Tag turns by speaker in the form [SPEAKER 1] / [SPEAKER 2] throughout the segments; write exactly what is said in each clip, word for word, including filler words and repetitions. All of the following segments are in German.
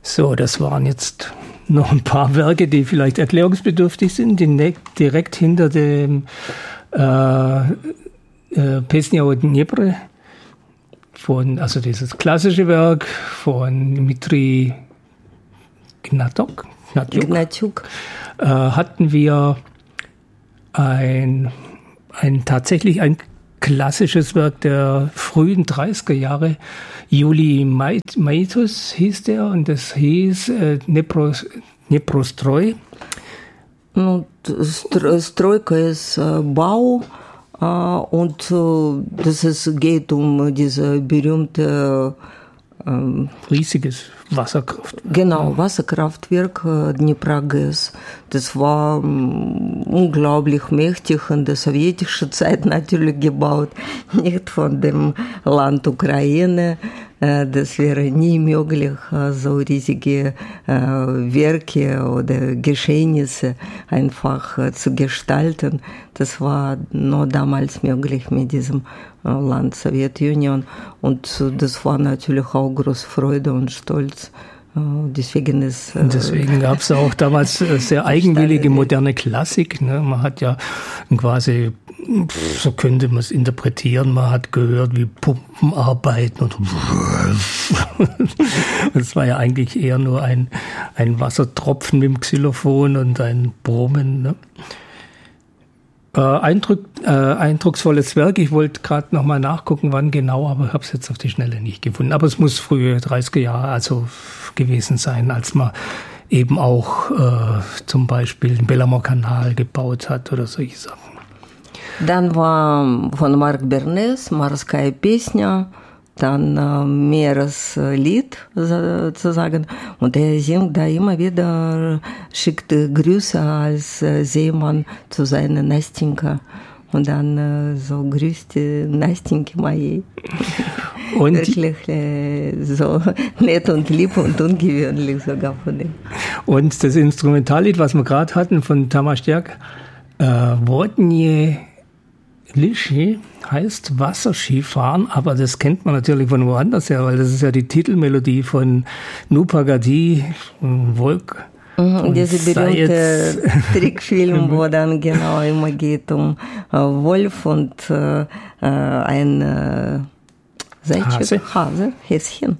[SPEAKER 1] So, das waren jetzt noch ein paar Werke, die vielleicht erklärungsbedürftig sind, die ne- direkt hinter dem äh, äh, Pesnya od Dnepr, von, also dieses klassische Werk von Dmitri Gnatok, Gnatjuk,
[SPEAKER 2] Gnatjuk.
[SPEAKER 1] Äh, hatten wir ein, ein tatsächlich ein klassisches Werk der frühen dreißiger Jahre. Juli Maitus hieß der und das hieß äh, Dnepros, Dneprostroi.
[SPEAKER 2] Ну, Стройка ist äh, Bau äh, und äh, das ist, geht um diese berühmte äh,
[SPEAKER 1] riesiges Wasserkraftwerk.
[SPEAKER 2] Genau, Wasserkraftwerk äh, Dnepr-Gas. Das war um, unglaublich mächtig in der sowjetischen Zeit natürlich gebaut, nicht von dem Land Ukraine. Äh, das wäre nie möglich, äh, so riesige äh, Werke oder Geschehnisse einfach äh, zu gestalten. Das war nur damals möglich mit diesem äh, Land Sowjetunion. Und äh, das war natürlich auch große Freude und Stolz. Deswegen ist, äh,
[SPEAKER 1] Deswegen gab es auch damals sehr eigenwillige moderne Klassik. Ne? Man hat ja quasi, so könnte man es interpretieren, man hat gehört, wie Pumpen arbeiten. Und es war ja eigentlich eher nur ein, ein Wassertropfen mit dem Xylophon und ein Brummen. Ne? Äh, Eindruck, äh, eindrucksvolles Werk. Ich wollte gerade nochmal nachgucken, wann genau, aber ich habe es jetzt auf die Schnelle nicht gefunden. Aber es muss frühe dreißiger Jahre also gewesen sein, als man eben auch äh, zum Beispiel den Bellamont-Kanal gebaut hat oder solche Sachen.
[SPEAKER 2] Dann war von Marc Bernays Morskaya Pesnya, dann äh, Meereslied sozusagen. Und er singt da immer wieder, schickt Grüße als äh, Seemann zu seiner Nastinka. Und dann äh, so grüßt die Nastinki моей. Und wirklich äh, so nett und lieb und ungewöhnlich sogar von ihm.
[SPEAKER 1] Und das Instrumentallied, was wir gerade hatten von Tamas Terk, äh, Vodnie Lishi, heißt Wasserskifahren, aber das kennt man natürlich von woanders her, weil das ist ja die Titelmelodie von Nu Pagadi, Volk.
[SPEAKER 2] Mhm, dieser berühmte Trickfilm, wo dann genau immer geht um äh, Wolf und äh, ein äh, Zajczyk, Hase, Hase, Häschen.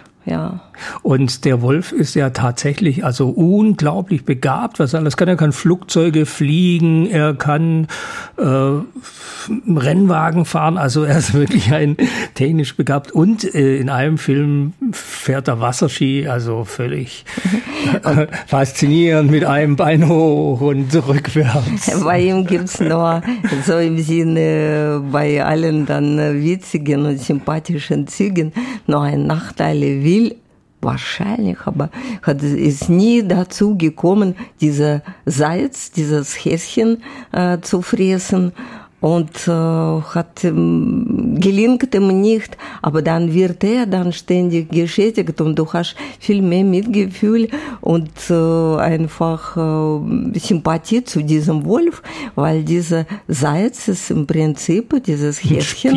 [SPEAKER 2] Ja.
[SPEAKER 1] Und der Wolf ist ja tatsächlich also unglaublich begabt. Was alles kann er? Kann Flugzeuge fliegen, er kann äh, Rennwagen fahren. Also er ist wirklich ein technisch begabt. Und äh, in einem Film fährt er Wasserski, also völlig äh, faszinierend mit einem Bein hoch und rückwärts.
[SPEAKER 2] Bei ihm gibt's nur so im Sinne bei allen dann witzigen und sympathischen Zügen noch ein Nachteil. Er will wahrscheinlich, aber hat, ist nie dazu gekommen, diese Salz, dieses Häschen äh, zu fressen. Und äh, hat ähm, gelingt ihm nicht, aber dann wird er dann ständig geschädigt und du hast viel mehr Mitgefühl und äh, einfach äh, Sympathie zu diesem Wolf, weil dieser Salz ist im Prinzip dieses Häschen,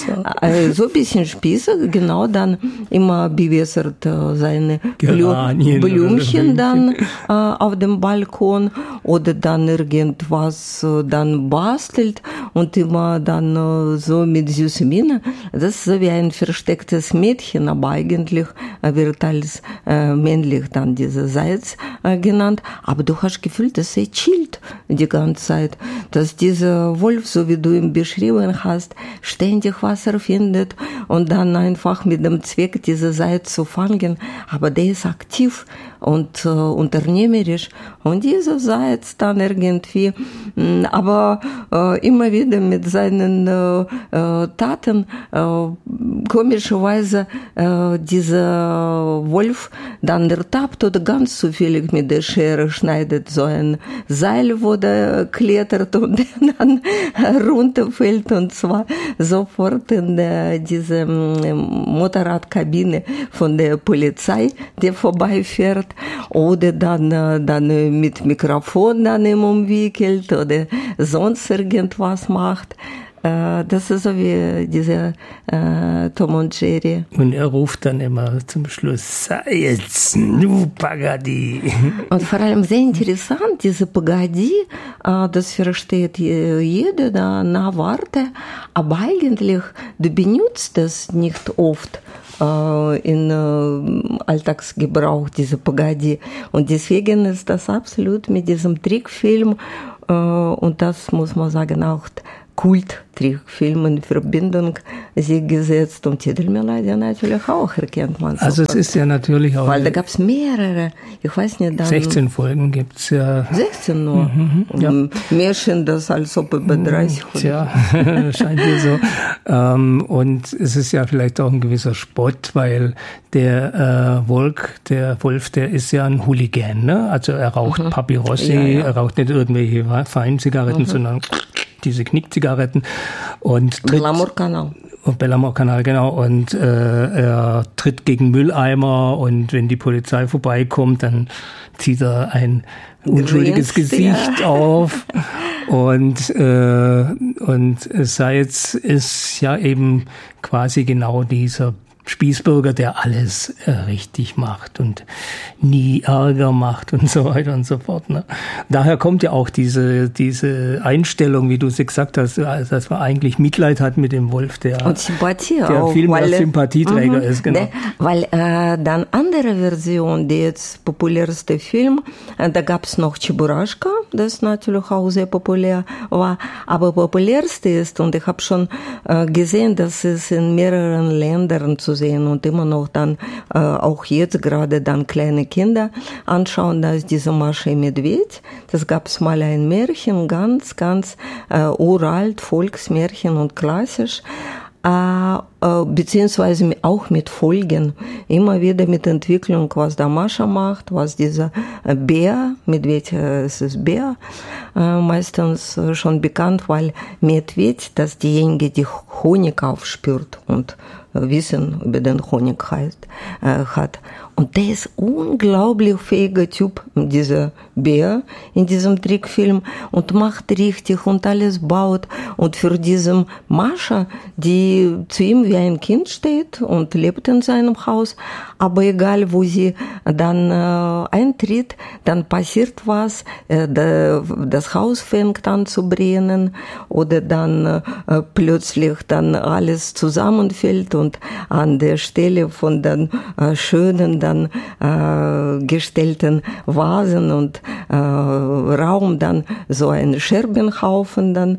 [SPEAKER 2] äh, so ein bisschen Spießer, genau, dann immer bewässert äh, seine Geranien Blümchen dann äh, auf dem Balkon oder dann irgendwas äh, dann bastelt. Und immer dann uh, so mit süßer Miene. Das ist so wie ein verstecktes Mädchen, aber eigentlich uh, wird als uh, männlich dann diese Salz uh, genannt. Aber du hast Gefühl, dass er chillt die ganze Zeit. Dass dieser Wolf, so wie du ihn beschrieben hast, ständig Wasser findet und dann einfach mit dem Zweck, diese Salz zu fangen. Aber der ist aktiv und uh, unternehmerisch. Und dieser Salz dann irgendwie, mh, aber uh, immer wieder mit seinen äh, äh, Taten äh, komischerweise äh, dieser Wolf dann ertappt oder ganz zufällig mit der Schere schneidet so ein Seil, wo der klettert und dann runterfällt und zwar sofort in der, diese äh, Motorradkabine von der Polizei, die vorbeifährt oder dann, äh, dann mit Mikrofon dann ihm umwickelt oder sonst irgendwas macht. äh, das ist so wie diese äh, Tom und Jerry.
[SPEAKER 1] Und er ruft dann immer zum Schluss, sei jetzt nu Pagadi.
[SPEAKER 2] Und vor allem sehr interessant, diese Pagadi, äh, das versteht jeder, da, na warte, aber eigentlich, du benutzt das nicht oft in Alltagsgebrauch, diese Pagadi. Und deswegen ist das absolut mit diesem Trickfilm, und das muss man sagen, auch Kult-Trickfilm in Verbindung sich gesetzt. Und Titelmelodie natürlich auch, erkennt man.
[SPEAKER 1] Also es ist ja natürlich auch...
[SPEAKER 2] Weil da gab es mehrere, ich weiß nicht... Dann
[SPEAKER 1] sechzehn Folgen gibt es ja.
[SPEAKER 2] sechzehn nur? Mhm, ja. Märchen, das als ob über dreißig.
[SPEAKER 1] Tja, scheint mir so. Und es ist ja vielleicht auch ein gewisser Spott, weil der äh, Wolk, der Wolf, der ist ja ein Hooligan, ne? Also er raucht mhm. Papyrossi, ja, ja. er raucht nicht irgendwelche Feinzigaretten, mhm. sondern diese Knickzigaretten und tritt,
[SPEAKER 2] Bellamor-Kanal.
[SPEAKER 1] Bellamor-Kanal, genau. Und äh, er tritt gegen Mülleimer und wenn die Polizei vorbeikommt, dann zieht er ein unschuldiges Grinst, Gesicht ja. auf. Und, äh, und Seitz ist ja eben quasi genau dieser Spießbürger, der alles äh, richtig macht und nie Ärger macht und so weiter und so fort. Ne? Daher kommt ja auch diese diese Einstellung, wie du es gesagt hast, dass man eigentlich Mitleid hat mit dem Wolf, der,
[SPEAKER 2] und Sympathie
[SPEAKER 1] der
[SPEAKER 2] auch,
[SPEAKER 1] viel mehr
[SPEAKER 2] weil,
[SPEAKER 1] Sympathieträger
[SPEAKER 2] uh-huh,
[SPEAKER 1] ist. Genau.
[SPEAKER 2] Ne, weil äh, dann andere Version, die jetzt populärste Film, äh, da gab es noch Cheburashka, das natürlich auch sehr populär war, aber populärste ist, und ich habe schon äh, gesehen, dass es in mehreren Ländern zu sehen und immer noch dann äh, auch jetzt gerade dann kleine Kinder anschauen, da ist diese Mascha Medved. Das gab es mal ein Märchen, ganz, ganz äh, uralt, Volksmärchen und klassisch. Äh, äh, beziehungsweise auch mit Folgen, immer wieder mit Entwicklung, was der Mascha macht, was dieser äh, Bär, Medved, äh, es ist Bär, äh, meistens äh, schon bekannt, weil Medved, das diejenige, die Honig aufspürt und äh, Wissen über den Honig heißt, äh, hat. Und der ist unglaublich fähiger Typ, dieser Bär in diesem Trickfilm, und macht richtig und alles baut. Und für diesen Mascha, die zu ihm wie ein Kind steht und lebt in seinem Haus, aber egal, wo sie dann äh, eintritt, dann passiert was, äh, da, das Haus fängt an zu brennen oder dann äh, plötzlich dann alles zusammenfällt und an der Stelle von den äh, schönen dann äh, gestellten Vasen und äh, Raum dann so ein Scherbenhaufen dann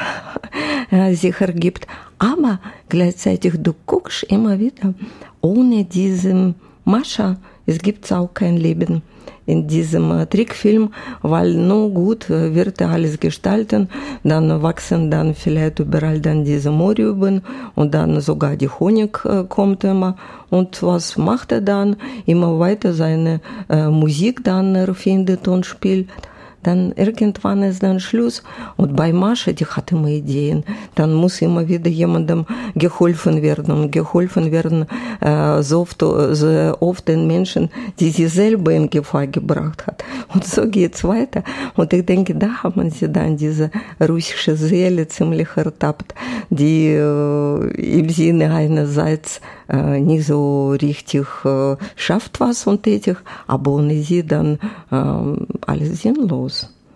[SPEAKER 2] äh, sich ergibt. Aber gleichzeitig, du guckst immer wieder, ohne diesen Mascha, es gibt auch kein Leben in diesem äh, Trickfilm, weil nur gut äh, wird er alles gestalten, dann wachsen dann vielleicht überall dann diese Mohrrüben und dann sogar die Honig äh, kommt immer. Und was macht er dann? Immer weiter seine äh, Musik dann erfindet und spielt. Dann irgendwann ist dann Schluss. Und bei Mascha, die hat immer Ideen. Dann muss immer wieder jemandem geholfen werden. Und geholfen werden äh, so, oft, so oft den Menschen, die sie selber in Gefahr gebracht hat. Und so geht's weiter. Und ich denke, da haben sie dann diese russische Seele ziemlich ertappt, die äh, im Sinne einerseits äh, nicht so richtig äh, schafft was und tätig, aber ohne sie dann äh, alles sinnlos.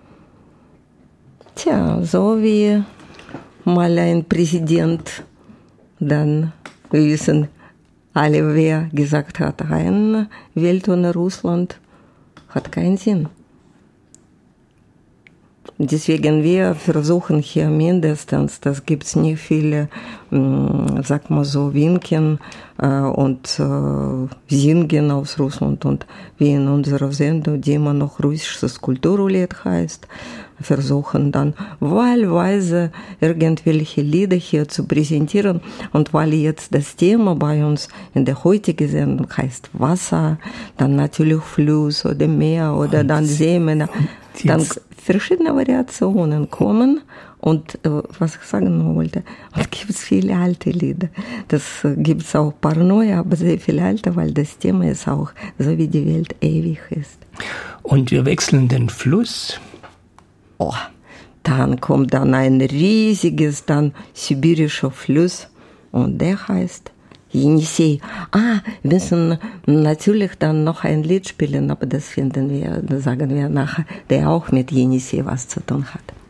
[SPEAKER 2] Tja, so wie mal ein Präsident, dann wissen alle, wer gesagt hat, eine Welt ohne Russland hat keinen Sinn. Deswegen wir versuchen hier mindestens, das gibt es nicht viele, äh, sag mal so, Winken äh, und äh, Singen aus Russland, und wie in unserer Sendung, die immer noch russisches Kulturroulette heißt, versuchen dann wahlweise irgendwelche Lieder hier zu präsentieren. Und weil jetzt das Thema bei uns in der heutigen Sendung heißt Wasser, dann natürlich Fluss oder Meer oder und dann Seemänner, dann verschiedene Variationen kommen. Und äh, was ich sagen wollte, und gibt es viele alte Lieder. Das äh, gibt es auch ein paar neue, aber sehr viele alte, weil das Thema ist auch so, wie die Welt ewig ist.
[SPEAKER 1] Und wir wechseln den Fluss.
[SPEAKER 2] Oh, dann kommt dann ein riesiges, dann sibirischer Fluss und der heißt Jenisej. Ah, wir müssen natürlich dann noch ein Lied spielen, aber das finden wir, das sagen wir nachher, der auch mit Jenisej was zu tun hat.